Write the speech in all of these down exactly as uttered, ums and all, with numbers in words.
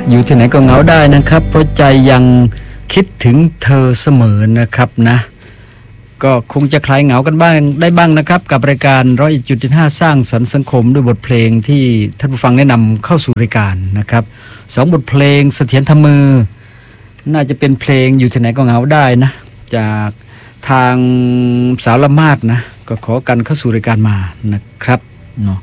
อยู่ที่ไหนก็เหงาได้นะครับเพราะใจยังคิดถึงเธอเสมอนะครับนะก็คงจะคลายเหงากันบ้างได้บ้างนะครับกับรายการร้อยจุดห้าสร้างสรรค์สังคมด้วยบทเพลงที่ท่านผู้ฟังแนะนำเข้าสู่รายการนะครับสองบทเพลงเสถียรธรรมมือน่าจะเป็นเพลงอยู่ที่ไหนก็เหงาได้นะจากทางสาวละมาดนะก็ขอกันเข้าสู่รายการมานะครับเนาะ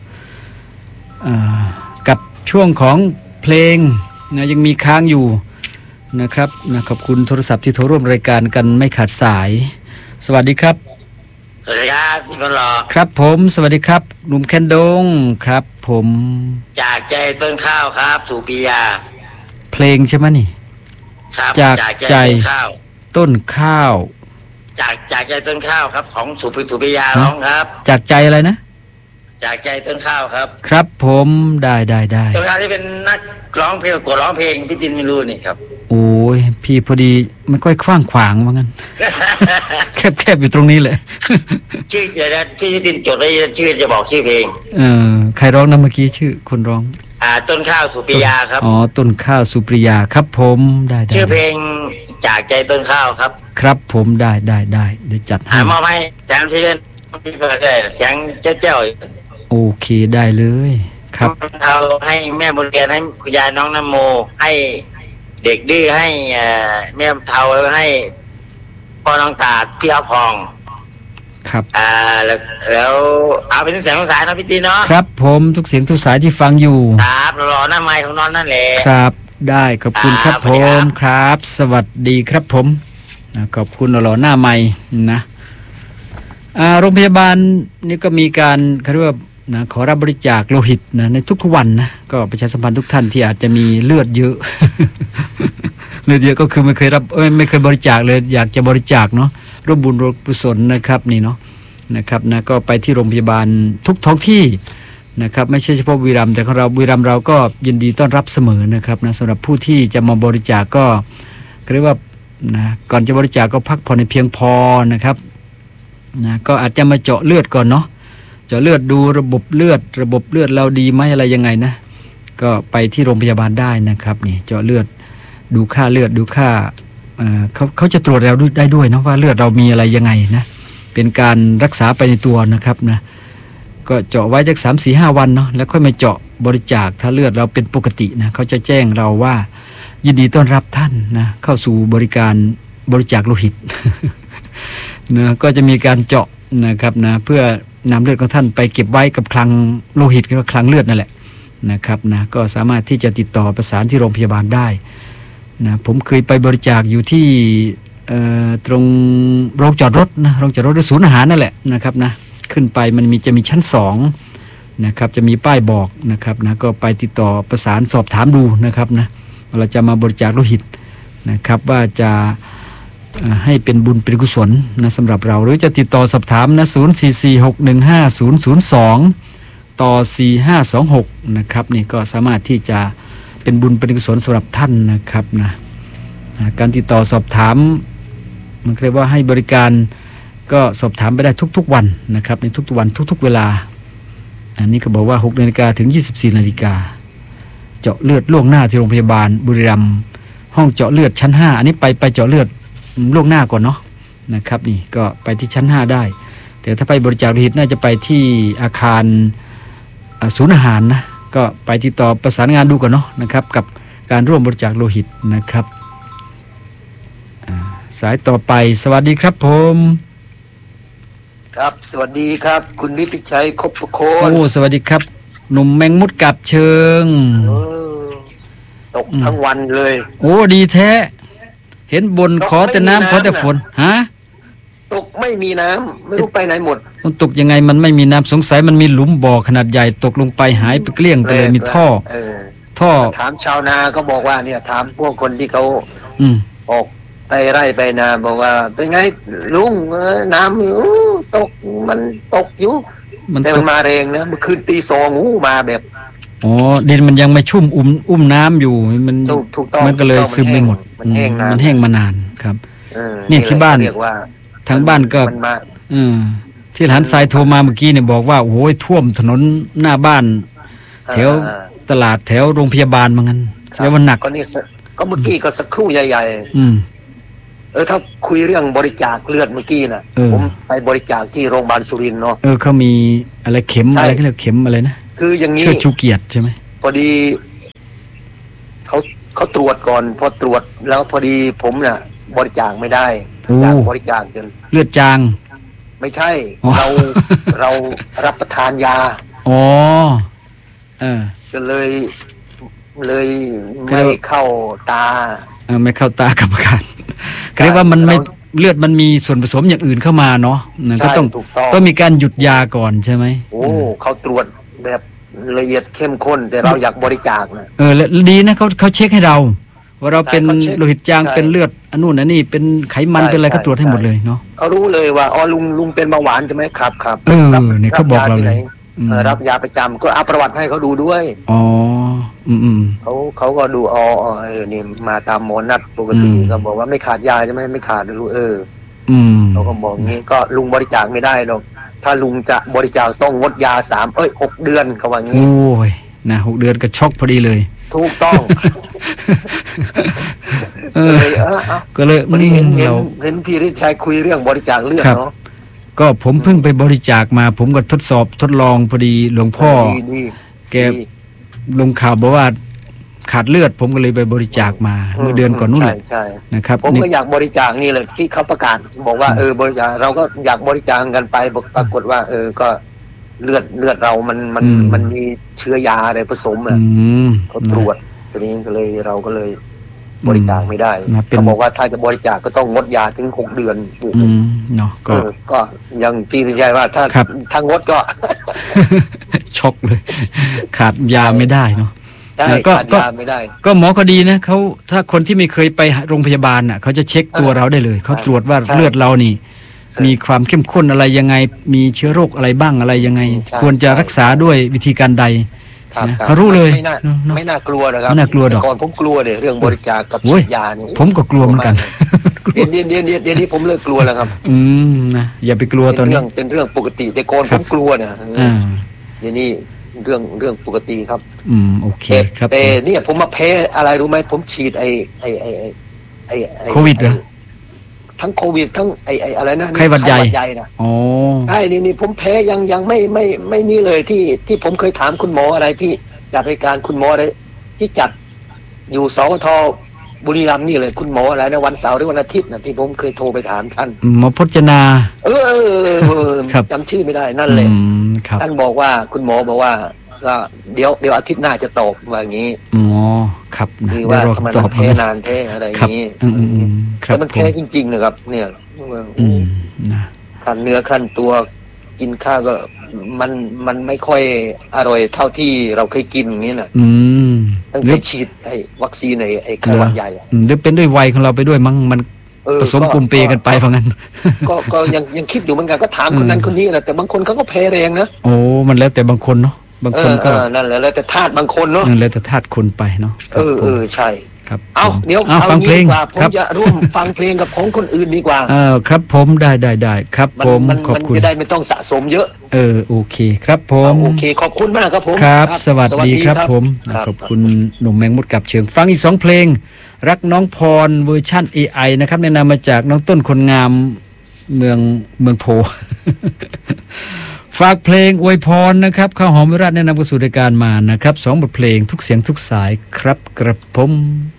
กับช่วงของเพลงนะยังมีค้างอยู่นะครับนะขอบคุณโทรศัพท์ที่โทรร่วมรายการกันไม่ขาดสายสวัสดีครับสวัสดีครับพี่คนหล่อครับผมสวัสดีครับหนุ่มแคนดงครับผมจากใจต้นข้าวครับสุปิยาเพลงใช่ไหมนี่ครับจากใจต้นข้าวจากจากใจต้นข้าวครับของสุปิสุปิยาร้องครับจากใจอะไรนะจากใจต้นข้าวครับครับผมได้ได้ได้ต้นข้าวที่เป็นนักร้องเพลงกดร้องเพลงพี่ตินไม่รู้นี่ครับโอ้ยพี่พอดีไม่ค่อยขว้างขวางว่างั้น แคบๆอยู่ตรงนี้เลยชื่อเดี๋ยวนะพี่ตินจดไว้ชื่อจะบอกชื่อเพลงเออใครร้องนะเมื่อกี้ชื่อคนร้องอ่าต้นข้าวสุปิยาครับอ๋อต้นข้าวสุปริยาครับผมได้ได้ชื่อเพลงจากใจต้นข้าวครับครับผมได้ได้ได้เดี๋ยวจัดให้มอบให้แถมที่เล่นที่เปิดได้เสียงเจ้าเจ้าโอเคได้เลยครับเอาให้แม่บุญเรียนให้คุณยายน้องนโมให้เด็กดื้อให้แม่เทาให้พ่อน้องตาพี่อาพองครับอ่าแล้วแล้วเอาเป็นเสียงทุกสายนะพี่ตีเนาะครับผมทุกเสียงทุกสายที่ฟังอยู่ครับรอหน้าไมค์ของน้องนั่นแหละครับได้ขอบคุณครับผมครับสวัสดีครับผมขอบคุณรอหน้าไมค์นะโรงพยาบาลนี่ก็มีการเขาเรียกว่านะขอรับบริจาคโลหิตนะในทุกๆวันนะก็ประชาสัมพันธ์ทุกท่านที่อาจจะมีเลือดเยอะ เลือดเยอะก็คือไม่เคยรับไม่เคยบริจาคเลยอยากจะบริจาคเนาะร่วมบุญร่วมกุศลนะครับนี่เนาะนะครับนะก็ไปที่โรงพยาบาลทุกท้องที่นะครับไม่ใช่เฉพาะบุรีรัมย์แต่ของเราบุรีรัมย์เราก็ยินดีต้อนรับเสมอนะครับนะสำหรับผู้ที่จะมาบริจาคก็เรียกว่านะก่อนจะบริจาคก็พักผ่อนให้เพียงพอนะครับนะก็อาจจะมาเจาะเลือดก่อนเนาะเจาะเลือดดูระบบเลือดระบบเลือดเราดีไหมอะไรยังไงนะก็ไปที่โรงพยาบาลได้นะครับนี่เจาะเลือดดูค่าเลือดดูค่าเอ่อเขาเขาจะตรวจเราได้ด้วยนะว่าเลือดเรามีอะไรยังไงนะเป็นการรักษาไปในตัวนะครับนะก็เจาะไว้สัก สามสี่ห้า วันเนาะแล้วค่อยมาเจาะบริจาคถ้าเลือดเราเป็นปกตินะเขาจะแจ้งเราว่ายินดีต้อนรับท่านนะเข้าสู่บริการบริจาคโลหิต นะก็จะมีการเจาะนะครับนะเพื่อนำเลือดของท่านไปเก็บไว้กับคลังโลหิตหรือคลังเลือดนั่นแหละนะครับนะก็สามารถที่จะติดต่อประสานที่โรงพยาบาลได้นะผมเคยไปบริจาคอยู่ที่ตรงโรงจอดรถนะโรงจอดรถหรือศูนย์อาหารนั่นแหละนะครับนะขึ้นไปมันมีจะมีชั้นสองนะครับจะมีป้ายบอกนะครับนะก็ไปติดต่อประสานสอบถามดูนะครับนะเราจะมาบริจาคโลหิตนะครับว่าจะให้เป็นบุญเป็นกุศลนะสำหรับเราหรือจะติดต่อสอบถามนะศูนย์ สี่ สี่ หก หนึ่ง ห้า ศูนย์ ศูนย์ สองต่อสี่ ห้า สอง หกนะครับนี่ก็สามารถที่จะเป็นบุญเป็นกุศลสำหรับท่านนะครับนะการติดต่อสอบถามมันเรียกว่าให้บริการก็สอบถามไปได้ทุกๆวันนะครับในทุกๆวันทุกๆเวลาอันนี้ก็บอกว่า หกนาฬิกา ถึง ยี่สิบสี่นาฬิกาเจาะเลือดล่วงหน้าที่โรงพยาบาลบุรีรัมย์ห้องเจาะเลือดชั้นห้าอันนี้ไปไปเจาะเลือดล่วงหน้าก่อนเนาะนะครับนี่ก็ไปที่ชั้นห้าได้แต่ถ้าไปบริจาคโลหิตน่าจะไปที่อาคารศูนย์อาหารนะก็ไปติดต่อประสานงานดูก่อนเนาะนะครับกับการร่วมบริจาคโลหิตนะครับสายต่อไปสวัสดีครับผมครับสวัสดีครับคุณนิติชัยคบประโคนโอ้สวัสดีครับหนุ่มแมงมุดกับเชิงตกทั้งวันเลยโอ้ดีแท้เห็นบนขอแต่น้ำขอแต่ฝนฮะตกไม่มีน้ำไม่รู้ไปไหนหมดมันตกยังไงมันไม่มีน้ำสงสัยมันมีหลุมบ่อขนาดใหญ่ตกลงไปหายไปเกลี้ยงไปเลยมีท่อท่อถามชาวนาก็บอกว่าเนี่ยถามพวกคนที่เขาออกไปไร่ไปนาบอกว่าเป็นไงลุงน้ำอยู่ตกมันตกอยู่แต่มันมาแรงนะเมื่อคืนตีสองงูมาแบบอ๋อดินมันยังไม่ชุ่มอุ้มอุ้มน้ำอยู่มันมันก็เลยซึมไม่หมดมันแห้งมันแห้งมานานครับนี่ที่บ้านทางบ้านก็ที่หลานทรายโทรมาเมื่อกี้เนี่ยบอกว่าโอ้ยท่วมถนนหน้าบ้านแถวตลาดแถวโรงพยาบาลเหมือนกันแสดงว่าหนักก็นี่ก็เมื่อกี้ก็สักครู่ใหญ่ๆอืมเออถ้าคุยเรื่องบริจาคเลือดเมื่อกี้น่ะผมไปบริจาคที่โรงพยาบาลสุรินทร์เนาะเออเขามีอะไรเข็มอะไรเขาเรียกเข็มอะไรนะคืออย่างนี้เชื่อชูเกียรติใช่ไหมพอดีเขาเขาตรวจก่อนพอตรวจแล้วพอดีผมน่ะบริจาคไม่ได้อยากบริจาคจนเลือดจางไม่ใช่เราเรารับประทานยาอ๋อเออก็เลยเลยไม่เข้าตาเออไม่เข้าตากรรมการเรียกว่ามันไม่เลือดมันมีส่วนผสมอย่างอื่นเข้ามาเนาะก็ต้องต้องมีการหยุดยาก่อนใช่ไหมโอ้เขาตรวจแบบละเอียดเข้มข้นแต่เราอยากบริจาคนะเออแล้วดีนะเขาเขาเช็คให้เราว่าเราเป็นโลหิตจางเป็นเลือดอันนู้นอันนี้เป็นไขมันเป็นอะไรก็ตรวจให้หมดเลยเนาะเขารู้เลยว่าอ๋อลุงลุงเป็นเบาหวานใช่ไหมครับครับเออเนี่ยเขาบอกเราเลยรับยาประจำก็เอาประวัติให้เขาดูด้วยอ๋ออืมอืมเขาเขาก็ดูอ๋อเออนี่มาตามหมอนัดปกติก็บอกว่าไม่ขาดยาใช่ไหมไม่ขาดรู้เอออืมเขาก็บอกงี้ก็ลุงบริจาคไม่ได้หรอกถ้าลุงจะบริจาคต้องงดยาสามเอ้ยหกเดือนเขาว่างี้โอ้ยนะหกเดือนก็ช็อกพอดีเลยถูกต้องเออก็เลยพอดีเห็นเห็นเห็นพี่ฤทธิ์ชัยคุยเรื่องบริจาคเลือดเนาะก็ผมเพิ่งไปบริจาคมาผมก็ทดสอบทดลองพอดีหลวงพ่อแกลงข่าวบอกว่าขาดเลือดผมก็เลยไปบริจาคมาเมื่อเดือนก่อนนู่นแหละนะครับผมก็อยากบริจาคนี่เลยที่เขาประกาศบอกว่าเออบริจาคเราก็อยากบริจาคกันไปปรากฏว่าเออก็เลือดเลือดเรามันมันมันมีเชื้อยาอะไรผสมอ่ะเขาตรวจทีนี้ก็เลยเราก็เลยบริจาคไม่ได้เขาบอกว่าถ้าจะบริจาคก็ต้องงดยาถึงหกเดือนเนาะก็ก็ยังพี่ใจว่าถ้าถ้างดก็ช็อกเลยขาดยาไม่ได้เนาะก็ก็ไม่ได้ก็หมอก็ดีนะเขาถ้าคนที่ไม่เคยไปโรงพยาบาลน่ะเขาจะเช็คตัวเราได้เลยเขาตรวจว่าเลือดเรานี่มีความเข้มข้นอะไรยังไงมีเชื้อโรคอะไรบ้างอะไรยังไงควรจะรักษาด้วยวิธีการใดเขารู้เลยไม่น่ากลัวนะครับไม่น่ากลัวดอกก่อนผมกลัวเลยเรื่องบริจาคกับฉีดยานี่ผมก็กลัวเหมือนกันเดี๋ยวเดี๋ยวเดี๋ยวเดี๋ยวนี้ผมเลิกกลัวแล้วครับอืมนะอย่าไปกลัวตอนนี้เป็นเรื่องปกติแต่ก่อนผมกลัวเนี่ยเดี๋ยวนี้เรื่องเรื่องปกติครับอืมโอเคครับแต่เนี่ยผมมาแพ้อะไรรู้ไหมผมฉีดไอไอไอไอไอโควิดเหรอทั้งโควิดทั้งไอไออะไรนะไข้หวัดใหญ่นะอ๋อใช่นี่นี่ผมแพ้ยังยังไม่ไม่ไม่นี่เลยที่ที่ผมเคยถามคุณหมออะไรที่จัดรายการคุณหมออะไรที่จัดอยู่สวทบุรีรัมย์นี่เลยคุณหมออะไรนะวันเสาร์หรือวันอาทิตย์นะที่ผมเคยโทรไปถามท่านหมอพจนาเออจำชื่อไม่ได้นั่นเลยท่านบอกว่าคุณหมอบอกว่าก็เดี๋ยวเดี๋ยวอาทิตย์หน้าจะตอบว่าอย่างนี้อ๋อครับคือว่าทำไมมันแพ้นานแพ้อะไรอย่างนี้แล้วมันแพ้จริงๆนะครับเนี่ยขั้นเนื้อขั้นตัวกินข้าวก็มันมันไม่ค่อยอร่อยเท่าที่เราเคยกินอย่างนี้นะตั้งแต่ฉีดไอ้วัคซีนไอ้ไอ้ไข้หวัดใหญ่อ่ะหรือเป็นด้วยวัยของเราไปด้วยมั้งมันผสมปรุงเปกันไปฟังงั้นก็ก็ยังยังคิดอยู่เหมือนกันก็ถามคนนั้นคนนี้แหละแต่บางคนเขาก็แพ้แรงนะโอ้มันแล้วแต่บางคนเนาะบางคนก็นั่นแหละแล้วแต่ธาตุบางคนเนาะนั่นแล้วแต่ธาตุคนไปเนาะเออเออใช่ครับเอาเดี๋ยวเอาฟังเพลงผมจะร่วมฟังเพลงกับของคนอื่นดีกว่าเออครับผมได้ได้ได้ครับผมขอบคุณจะได้ไม่ต้องสะสมเยอะเออโอเคครับผมโอเคขอบคุณมากครับผมครับสวัสดีครับผมขอบคุณหนุ่มแมงมุดกับเชิงฟังอีกสองเพลงรักน้องพรเวอร์ชั่น เอ ไอ นะครับแนะนำมาจากน้องต้นคนงามเมืองเมืองโพฝากเพลงอวยพรนะครับข้าวหอมวิรัตแนะนำกระสู่รายการมานะครับสองบทเพลงทุกเสียงทุกสายครับกระผม